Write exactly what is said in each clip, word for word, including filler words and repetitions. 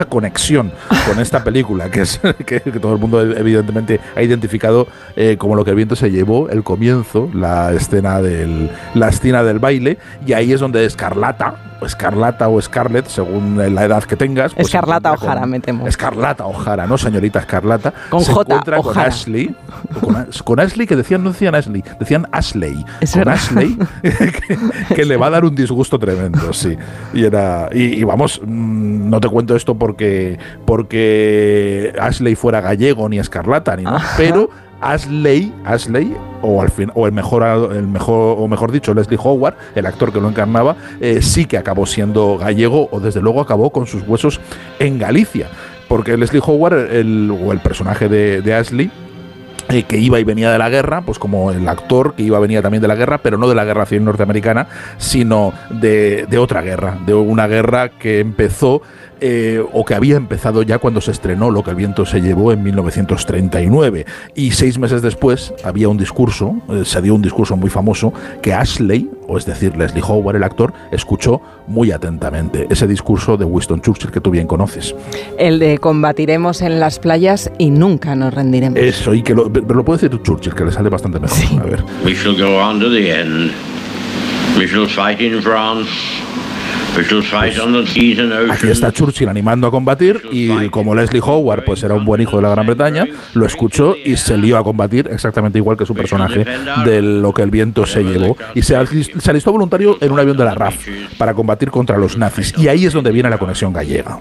conexión con esta película, que es que, que todo el mundo evidentemente ha identificado eh, como Lo que el viento se llevó, el comienzo, la escena del la escena del baile, y ahí es donde Escarlata, Escarlata o Scarlett, según la edad que tengas. Pues Escarlata O'Hara, me temo. Escarlata O'Hara, ¿no, señorita Escarlata? Con se J, encuentra O'Hara. con Ashley, con, con Ashley, que decían, no decían Ashley, decían Ashley. Es con verdad. Ashley, que, que le va a dar un disgusto tremendo, sí. Y era y, y vamos, mmm, no te cuento esto porque, porque Ashley fuera gallego ni Escarlata, ni no, pero Ashley, Ashley o al fin, o el mejor, el mejor, o mejor dicho, Leslie Howard, el actor que lo encarnaba, eh, sí que acabó siendo gallego, o desde luego acabó con sus huesos en Galicia, porque Leslie Howard, el, o el personaje de, de Ashley, eh, que iba y venía de la guerra, pues como el actor que iba y venía también de la guerra, pero no de la guerra civil norteamericana, sino de, de otra guerra, de una guerra que empezó Eh, o que había empezado ya cuando se estrenó Lo que el viento se llevó en mil novecientos treinta y nueve, y seis meses después había un discurso, eh, se dio un discurso muy famoso que Ashley, o es decir Leslie Howard, el actor, escuchó muy atentamente, ese discurso de Winston Churchill que tú bien conoces. El de combatiremos en las playas y nunca nos rendiremos. Eso, y que lo, pero lo puede decir Churchill, que le sale bastante mejor. Sí. A ver. We shall go on to the end. We shall fight in France. We shall fight on the seas and oceans. Aquí está Churchill animando a combatir, y como Leslie Howard pues era un buen hijo de la Gran Bretaña, lo escuchó y se lió a combatir exactamente igual que su personaje de Lo que el viento se llevó, y se, alist- se alistó voluntario en un avión de la R A F para combatir contra los nazis, y ahí es donde viene la conexión gallega.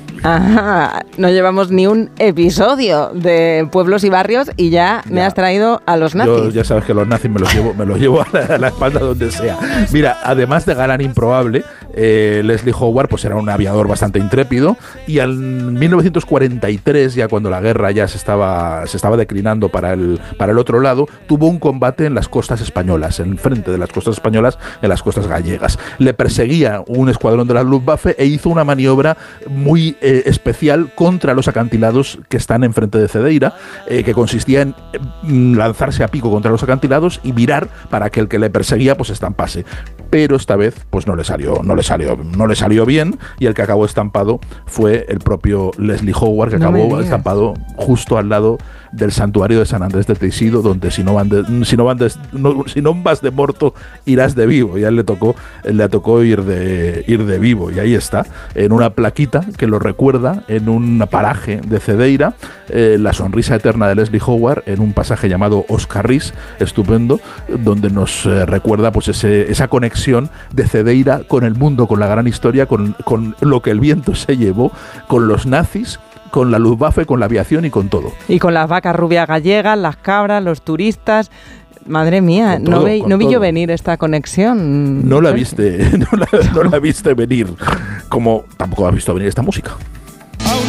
Ajá, no llevamos ni un episodio de pueblos y barrios y ya, ya. me has traído a los nazis. Yo ya sabes que los nazis me los llevo, me los llevo a la, a la espalda donde sea. Mira, además de galán improbable, eh, Leslie Howard pues era un aviador bastante intrépido, y en mil novecientos cuarenta y tres, ya cuando la guerra ya se estaba, se estaba declinando para el, para el otro lado, tuvo un combate en las costas españolas, en frente de las costas españolas, en las costas gallegas. Le perseguía un escuadrón de la Luftwaffe e hizo una maniobra muy eh, especial contra los acantilados que están enfrente de Cedeira, eh, que consistía en eh, lanzarse a pico contra los acantilados y virar para que el que le perseguía pues estampase. Pero esta vez pues no le salió, no le salió, no le salió bien, y el que acabó estampado fue el propio Leslie Howard, que no acabó estampado justo al lado del santuario de San Andrés de Teixido, donde si no van de, si no van de, no, si no vas de muerto, irás de vivo. Y a él le tocó, le tocó ir de ir de vivo, y ahí está, en una plaquita que lo recuerda, en un paraje de Cedeira, eh, la sonrisa eterna de Leslie Howard, en un pasaje llamado Oscarris, estupendo, donde nos eh, recuerda pues ese, esa conexión de Cedeira con el mundo, con la gran historia, con, con lo que el viento se llevó, con los nazis, con la Luftwaffe, con la aviación y con todo. Y con las vacas rubias gallegas, las cabras, los turistas. Madre mía, Todo, no, ve, no vi todo. yo venir esta conexión. No la viste, no la, no la viste venir, como tampoco has visto venir esta música.